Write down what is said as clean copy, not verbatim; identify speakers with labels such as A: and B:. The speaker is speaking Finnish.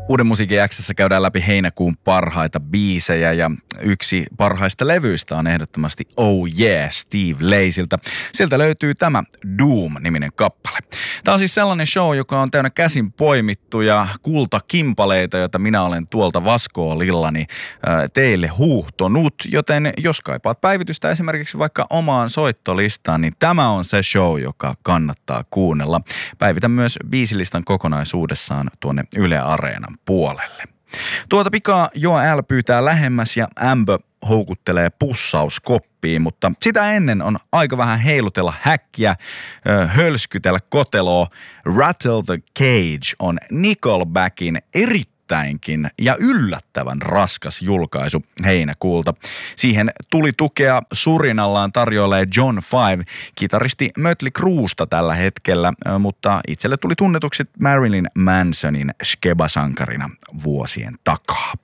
A: Uuden musiikin X:ssä käydään läpi heinäkuun parhaita biisejä ja yksi parhaista levyistä on ehdottomasti Oh Yeah Steve Lacyltä. Sieltä löytyy tämä Doom-niminen kappale. Tämä on siis sellainen show, joka on täynnä käsin poimittuja kultakimpaleita, joita minä olen tuolta vaskoolillani teille huuhtonut. Joten jos kaipaat päivitystä esimerkiksi vaikka omaan soittolistaan, niin tämä on se show, joka kannattaa kuunnella. Päivitän myös biisilistan kokonaisuudessaan tuonne Yle Areenan puolelle. Tuota pikaa Joa L pyytää lähemmäs ja Ämpö houkuttelee pussauskoppiin, mutta sitä ennen on aika vähän heilutella häkkiä, hölskytellä koteloa. Rattle the Cage on Nickelbackin erittäinkin ja yllättävän raskas julkaisu heinäkuulta. Siihen tuli tukea surinallaan tarjoilee John Five, kitaristi Mötley Cruesta tällä hetkellä, mutta itselle tuli tunnetuksi Marilyn Mansonin Skeba-sankarina vuosien takaa.